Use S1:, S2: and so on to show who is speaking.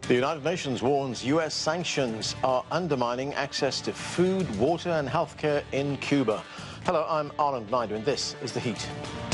S1: The United Nations warns U.S. sanctions are undermining access to food, water and healthcare in Cuba. Hello, I'm Anand Naidu and this is The Heat.